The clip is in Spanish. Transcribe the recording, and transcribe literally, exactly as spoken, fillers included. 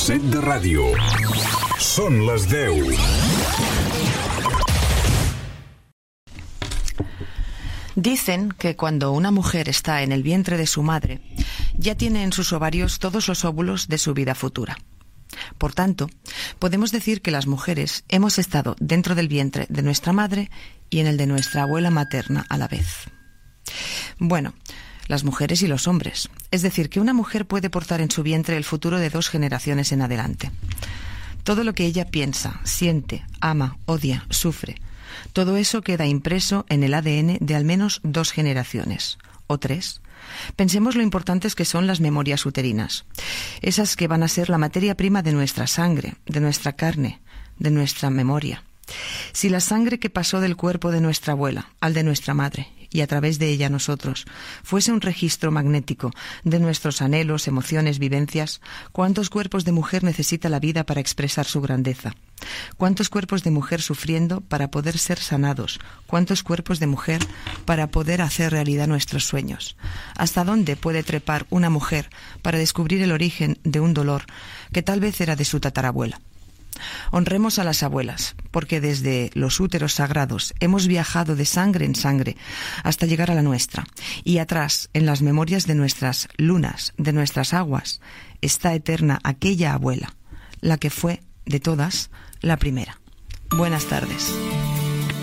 set de ràdio. Són les deu. Dicen que cuando una mujer está en el vientre de su madre, ya tiene en sus ovarios todos los óvulos de su vida futura. Por tanto, podemos decir que las mujeres hemos estado dentro del vientre de nuestra madre y en el de nuestra abuela materna a la vez. Bueno, las mujeres y los hombres. Es decir, que una mujer puede portar en su vientre el futuro de dos generaciones en adelante. Todo lo que ella piensa, siente, ama, odia, sufre, todo eso queda impreso en el A D N de al menos dos generaciones, o tres. Pensemos lo importantes que son las memorias uterinas, esas que van a ser la materia prima de nuestra sangre, de nuestra carne, de nuestra memoria. Si la sangre que pasó del cuerpo de nuestra abuela al de nuestra madre, y a través de ella nosotros, fuese un registro magnético de nuestros anhelos, emociones, vivencias, ¿cuántos cuerpos de mujer necesita la vida para expresar su grandeza? ¿Cuántos cuerpos de mujer sufriendo para poder ser sanados? ¿Cuántos cuerpos de mujer para poder hacer realidad nuestros sueños? ¿Hasta dónde puede trepar una mujer para descubrir el origen de un dolor que tal vez era de su tatarabuela? Honremos a las abuelas, porque desde los úteros sagrados hemos viajado de sangre en sangre hasta llegar a la nuestra, y atrás, en las memorias de nuestras lunas, de nuestras aguas, está eterna aquella abuela, la que fue, de todas, la primera. Buenas tardes.